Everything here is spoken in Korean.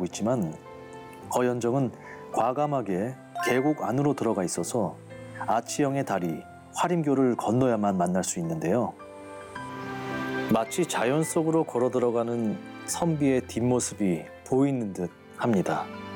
자리하고 있지만 거연정은 과감하게 계곡 안으로 들어가 있어서 아치형의 다리, 화림교를 건너야만 만날 수 있는데요. 마치 자연 속으로 걸어 들어가는 선비의 뒷모습이 보이는 듯 합니다.